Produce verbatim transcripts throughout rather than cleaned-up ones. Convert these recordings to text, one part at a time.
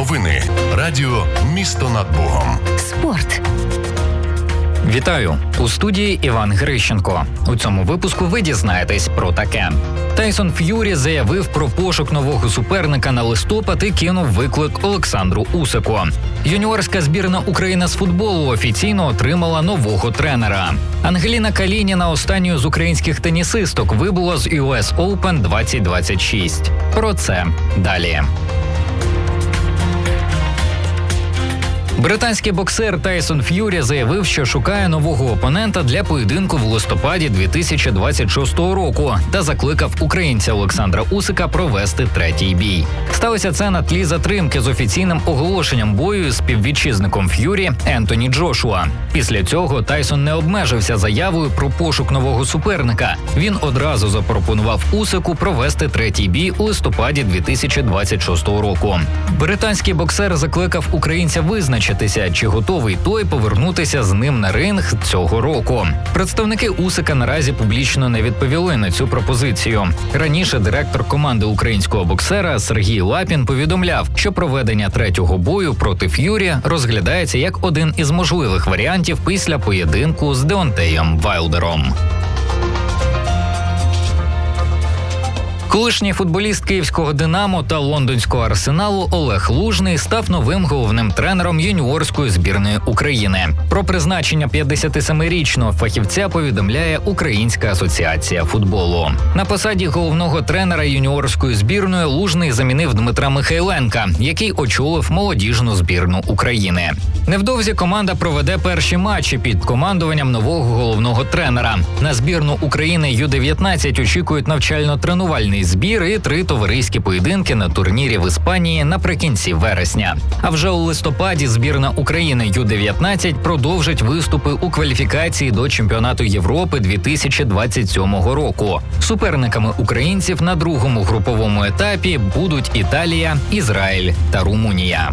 Новини. Радіо «Місто над Богом». Спорт. Вітаю! У студії Іван Грищенко. У цьому випуску ви дізнаєтесь про таке. Тайсон Ф'юрі заявив про пошук нового суперника на листопад і кинув виклик Олександру Усику. Юніорська збірна України з футболу офіційно отримала нового тренера. Ангеліна Калініна, останньою з українських тенісисток, вибула з ю ес Open двадцять двадцять шість. Про це далі. Британський боксер Тайсон Ф'юрі заявив, що шукає нового опонента для поєдинку в листопаді дві тисячі двадцять шостого року та закликав українця Олександра Усика провести третій бій. Сталося це на тлі затримки з офіційним оголошенням бою з співвітчизником Ф'юрі Ентоні Джошуа. Після цього Тайсон не обмежився заявою про пошук нового суперника. Він одразу запропонував Усику провести третій бій у листопаді дві тисячі двадцять шостого року. Британський боксер закликав українця визначити, чи готовий той повернутися з ним на ринг цього року. Представники Усика наразі публічно не відповіли на цю пропозицію. Раніше директор команди українського боксера Сергій Лапін повідомляв, що проведення третього бою проти Ф'юрі розглядається як один із можливих варіантів після поєдинку з Деонтеєм Вайлдером. Колишній футболіст київського «Динамо» та лондонського «Арсеналу» Олег Лужний став новим головним тренером юніорської збірної України. Про призначення п'ятдесятисемирічного фахівця повідомляє Українська асоціація футболу. На посаді головного тренера юніорської збірної Лужний замінив Дмитра Михайленка, який очолив молодіжну збірну України. Невдовзі команда проведе перші матчі під командуванням нового головного тренера. На збірну України ю дев'ятнадцять очікують навчально-тренувальний збір і три товариські поєдинки на турнірі в Іспанії наприкінці вересня. А вже у листопаді збірна України ю дев'ятнадцять продовжить виступи у кваліфікації до чемпіонату Європи дві тисячі двадцять сьомого року. Суперниками українців на другому груповому етапі будуть Італія, Ізраїль та Румунія.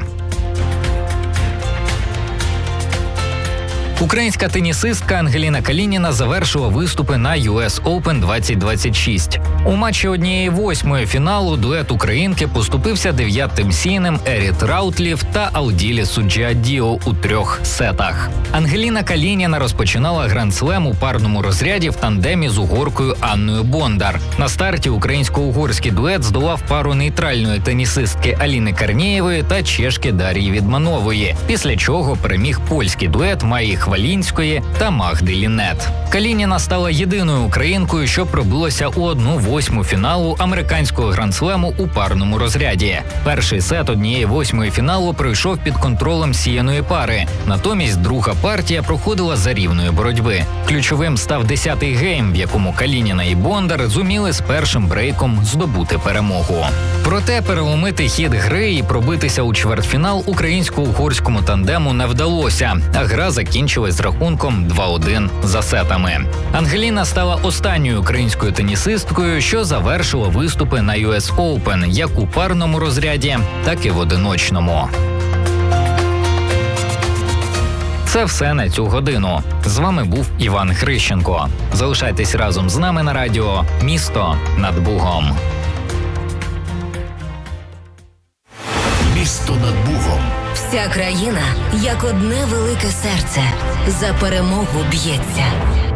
Українська тенісистка Ангеліна Калініна завершила виступи на ю ес Open двадцять двадцять шість. У матчі однієї восьмої фіналу дует українки поступився дев'ятим сійним Еріт Раутлів та Алділі Суджіадіо у трьох сетах. Ангеліна Калініна розпочинала гранд-слем у парному розряді в тандемі з угоркою Анною Бондар. На старті українсько-угорський дует здолав пару нейтральної тенісистки Аліни Карнієвої та чешки Дар'ї Відманової, після чого переміг польський дует Маї Хвалінської та Магди Лінет. Калініна стала єдиною українкою, що пробилася у одну восьму фіналу американського гранд-слему у парному розряді. Перший сет однієї восьмої фіналу пройшов під контролем сіяної пари. Натомість друга партія проходила за рівної боротьби. Ключовим став десятий гейм, в якому Калініна і Бондар зуміли з першим брейком здобути перемогу. Проте переломити хід гри і пробитися у чвертьфінал українсько-угорському тандему не вдалося, а гра закінчилась з рахунком два один за сетами. Ангеліна стала останньою українською тенісисткою, що завершила виступи на ю ес Open як у парному розряді, так і в одиночному. Це все на цю годину. З вами був Іван Грищенко. Залишайтесь разом з нами на радіо «Місто над Бугом». Місто над Бугом. Вся країна, як одне велике серце, за перемогу б'ється.